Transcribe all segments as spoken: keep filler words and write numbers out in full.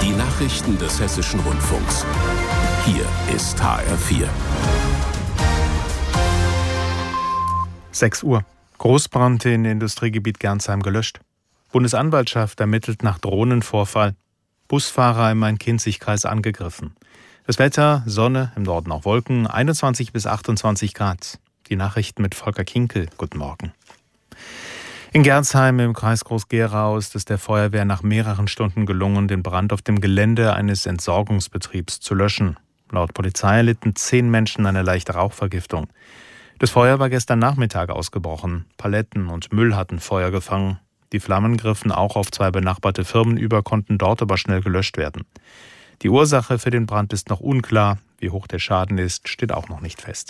Die Nachrichten des Hessischen Rundfunks. Hier ist H R vier. sechs Uhr. Großbrand in Industriegebiet Gernsheim gelöscht. Bundesanwaltschaft ermittelt nach Drohnenvorfall. Busfahrer im Main-Kinzig-Kreis angegriffen. Das Wetter, Sonne, im Norden auch Wolken, einundzwanzig bis achtundzwanzig Grad. Die Nachrichten mit Volker Kinkel. Guten Morgen. In Gernsheim im Kreis Groß-Gerau ist es der Feuerwehr nach mehreren Stunden gelungen, den Brand auf dem Gelände eines Entsorgungsbetriebs zu löschen. Laut Polizei erlitten zehn Menschen eine leichte Rauchvergiftung. Das Feuer war gestern Nachmittag ausgebrochen. Paletten und Müll hatten Feuer gefangen. Die Flammen griffen auch auf zwei benachbarte Firmen über, konnten dort aber schnell gelöscht werden. Die Ursache für den Brand ist noch unklar. Wie hoch der Schaden ist, steht auch noch nicht fest.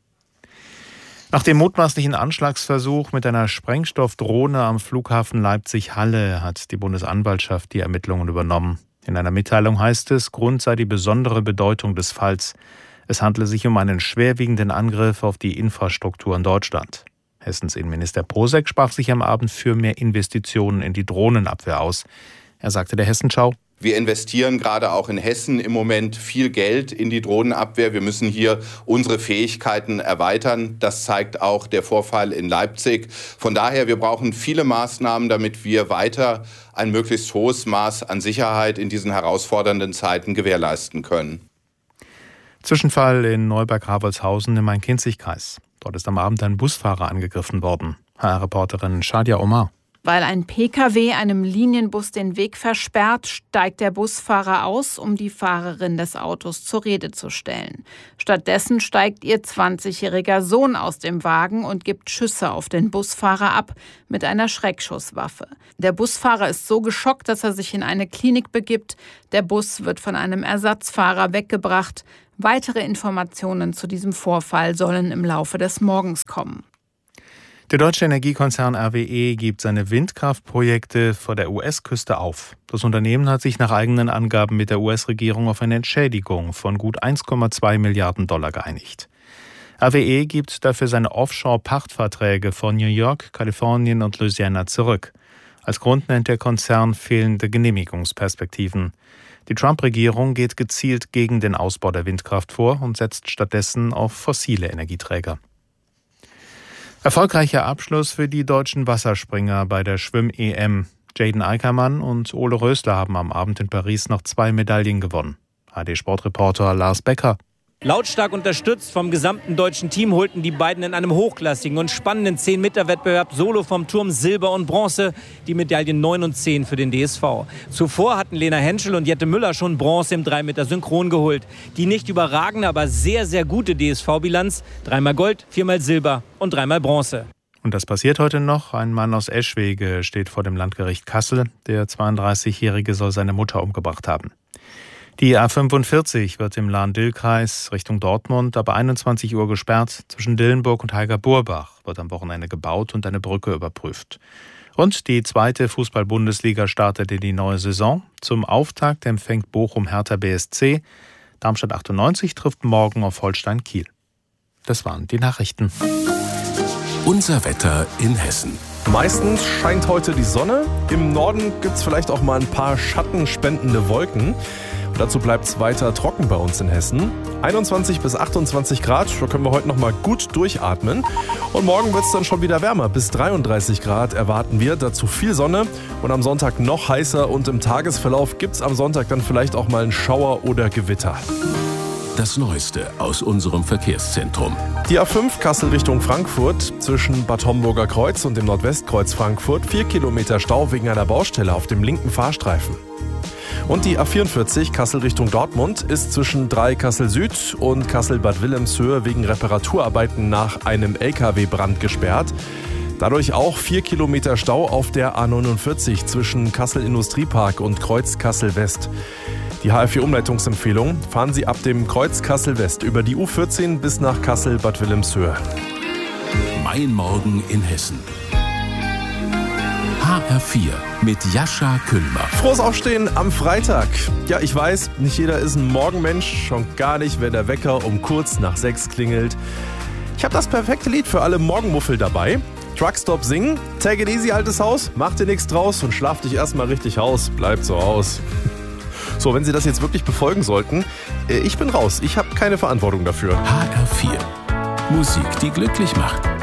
Nach dem mutmaßlichen Anschlagsversuch mit einer Sprengstoffdrohne am Flughafen Leipzig-Halle hat die Bundesanwaltschaft die Ermittlungen übernommen. In einer Mitteilung heißt es, Grund sei die besondere Bedeutung des Falls. Es handle sich um einen schwerwiegenden Angriff auf die Infrastruktur in Deutschland. Hessens Innenminister Posek sprach sich am Abend für mehr Investitionen in die Drohnenabwehr aus. Er sagte der Hessenschau: Wir investieren gerade auch in Hessen im Moment viel Geld in die Drohnenabwehr. Wir müssen hier unsere Fähigkeiten erweitern. Das zeigt auch der Vorfall in Leipzig. Von daher, wir brauchen viele Maßnahmen, damit wir weiter ein möglichst hohes Maß an Sicherheit in diesen herausfordernden Zeiten gewährleisten können. Zwischenfall in Neuberg-Rabolshausen im Main-Kinzig-Kreis. Dort ist am Abend ein Busfahrer angegriffen worden. H R-Reporterin Shadia Omar. Weil ein P K W einem Linienbus den Weg versperrt, steigt der Busfahrer aus, um die Fahrerin des Autos zur Rede zu stellen. Stattdessen steigt ihr zwanzigjähriger Sohn aus dem Wagen und gibt Schüsse auf den Busfahrer ab mit einer Schreckschusswaffe. Der Busfahrer ist so geschockt, dass er sich in eine Klinik begibt. Der Bus wird von einem Ersatzfahrer weggebracht. Weitere Informationen zu diesem Vorfall sollen im Laufe des Morgens kommen. Der deutsche Energiekonzern R W E gibt seine Windkraftprojekte vor der U S-Küste auf. Das Unternehmen hat sich nach eigenen Angaben mit der U S-Regierung auf eine Entschädigung von gut eins Komma zwei Milliarden Dollar geeinigt. R W E gibt dafür seine Offshore-Pachtverträge von New York, Kalifornien und Louisiana zurück. Als Grund nennt der Konzern fehlende Genehmigungsperspektiven. Die Trump-Regierung geht gezielt gegen den Ausbau der Windkraft vor und setzt stattdessen auf fossile Energieträger. Erfolgreicher Abschluss für die deutschen Wasserspringer bei der Schwimm-E M. Jaden Eickermann und Ole Rösler haben am Abend in Paris noch zwei Medaillen gewonnen. H D-Sportreporter Lars Becker. Lautstark unterstützt vom gesamten deutschen Team holten die beiden in einem hochklassigen und spannenden zehn-Meter-Wettbewerb Solo vom Turm Silber und Bronze die Medaillen neun und zehn für den D S V. Zuvor hatten Lena Henschel und Jette Müller schon Bronze im drei Meter Synchron geholt. Die nicht überragende, aber sehr, sehr gute D S V-Bilanz: dreimal Gold, viermal Silber und dreimal Bronze. Und das passiert heute noch. Ein Mann aus Eschwege steht vor dem Landgericht Kassel. Der zweiunddreißigjährige soll seine Mutter umgebracht haben. Die A fünfundvierzig wird im Lahn-Dill-Kreis Richtung Dortmund ab einundzwanzig Uhr gesperrt. Zwischen Dillenburg und Heiger-Burbach wird am Wochenende gebaut und eine Brücke überprüft. Und die zweite Fußball-Bundesliga startet in die neue Saison. Zum Auftakt empfängt Bochum Hertha B S C. Darmstadt achtundneunzig trifft morgen auf Holstein Kiel. Das waren die Nachrichten. Unser Wetter in Hessen. Meistens scheint heute die Sonne. Im Norden gibt es vielleicht auch mal ein paar schattenspendende Wolken. Dazu bleibt es weiter trocken bei uns in Hessen. einundzwanzig bis achtundzwanzig Grad, da können wir heute noch mal gut durchatmen. Und morgen wird es dann schon wieder wärmer. Bis dreiunddreißig Grad erwarten wir. Dazu viel Sonne und am Sonntag noch heißer. Und im Tagesverlauf gibt es am Sonntag dann vielleicht auch mal einen Schauer oder Gewitter. Das Neueste aus unserem Verkehrszentrum. Die A fünf Kassel Richtung Frankfurt zwischen Bad Homburger Kreuz und dem Nordwestkreuz Frankfurt. Vier Kilometer Stau wegen einer Baustelle auf dem linken Fahrstreifen. Und die A vierundvierzig Kassel Richtung Dortmund ist zwischen drei Kassel Süd und Kassel-Bad Wilhelmshöhe wegen Reparaturarbeiten nach einem L K W-Brand gesperrt. Dadurch auch vier Kilometer Stau auf der A neunundvierzig zwischen Kassel Industriepark und Kreuz Kassel West. Die H R vier Umleitungsempfehlung: fahren Sie ab dem Kreuz Kassel West über die U vierzehn bis nach Kassel-Bad Wilhelmshöhe. Mein Morgen in Hessen. H R vier mit Jascha Küllmer. Frohes Aufstehen am Freitag. Ja, ich weiß, nicht jeder ist ein Morgenmensch, schon gar nicht, wenn der Wecker um kurz nach sechs klingelt. Ich habe das perfekte Lied für alle Morgenmuffel dabei. Truckstop singen, take it easy, altes Haus, mach dir nichts draus und schlaf dich erstmal richtig aus, bleibt so aus. So, wenn Sie das jetzt wirklich befolgen sollten, ich bin raus. Ich habe keine Verantwortung dafür. H R vier. Musik, die glücklich macht.